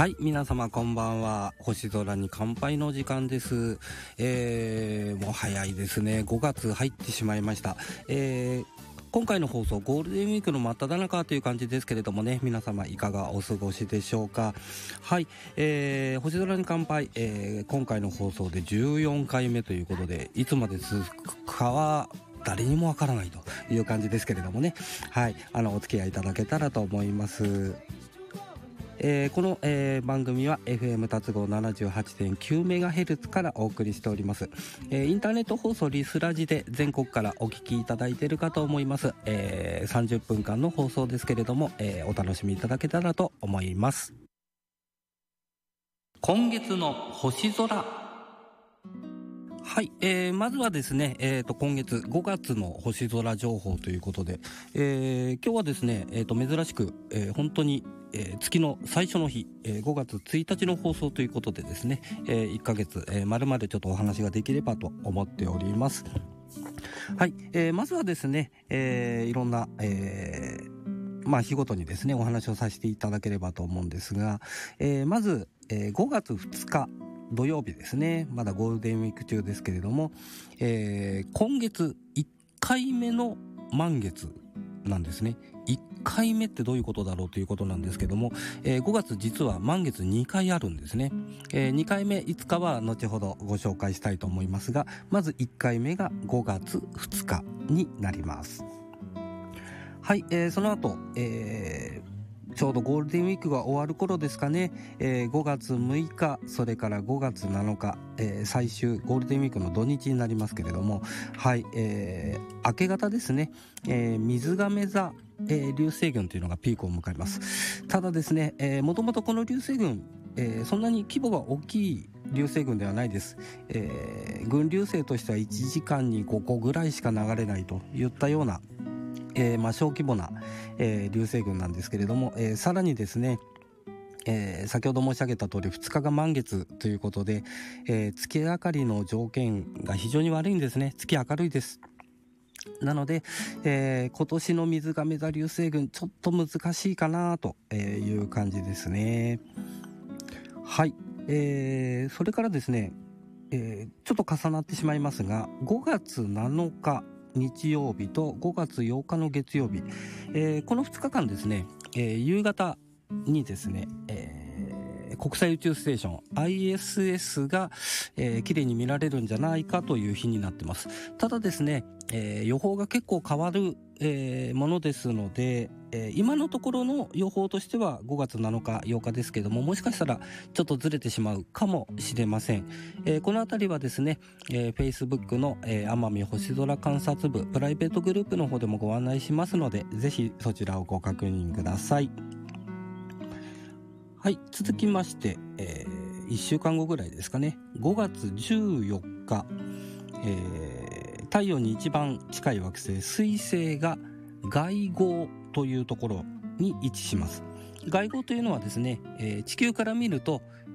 はい、皆様こんばんは。星空に乾杯の時間です。もう早いですね。5月入ってしまいました。今回の放送ゴールデンウィークの真っ只中という感じですけれどもね、皆様いかがお過ごしでしょうか。はい、星空に乾杯、今回の放送で14回目ということで、いつまで続くかは誰にもわからないという感じですけれどもね。はい、お付き合いいただけたらと思います。この、番組は FM 達合 78.9MHz からお送りしております。インターネット放送リスラジで全国からお聞きいただいているかと思います。30分間の放送ですけれども、お楽しみいただけたらと思います。今月の星空。はい、まずはですね、今月5月の星空情報ということで、今日はですね、珍しく、本当に月の最初の日、5月1日の放送ということでですね、1ヶ月、丸々ちょっとお話ができればと思っております。はい、まずはですね、いろんな、日ごとにですね、お話をさせていただければと思うんですが、まず、5月2日、土曜日ですね。まだゴールデンウィーク中ですけれども、今月1回目の満月なんですね。1回目ってどういうことだろうということなんですけども、5月実は満月2回あるんですね。2回目いつかは後ほどご紹介したいと思いますが、まず1回目が5月2日になります。はい、その後、ちょうどゴールデンウィークが終わる頃ですかね、5月6日、それから5月7日、最終ゴールデンウィークの土日になりますけれども、はい、明け方ですね、水亀座、流星群というのがピークを迎えます。ただですね、もともとこの流星群、そんなに規模が大きい流星群ではないです。群流星としては1時間に5個ぐらいしか流れないといったような小規模な、流星群なんですけれども、さらにですね、先ほど申し上げた通り2日が満月ということで、月明かりの条件が非常に悪いんですね。月明るいです。なので、今年の水亀座流星群ちょっと難しいかなという感じですね。はい、それからですね、ちょっと重なってしまいますが、5月7日日曜日と5月8日の月曜日、この2日間ですね、夕方にですね、国際宇宙ステーション ISS が、綺麗に見られるんじゃないかという日になってます。ただですね、予報が結構変わる、ものですので、今のところの予報としては5月7日8日ですけども、もしかしたらちょっとずれてしまうかもしれません。このあたりはですね、Facebook の、奄美星空観察部プライベートグループの方でもご案内しますので、ぜひそちらをご確認ください。はい、続きまして、1週間後ぐらいですかね、5月14日、太陽に一番近い惑星水星が外号というところに位置します。外号というのはですね、地球から見ると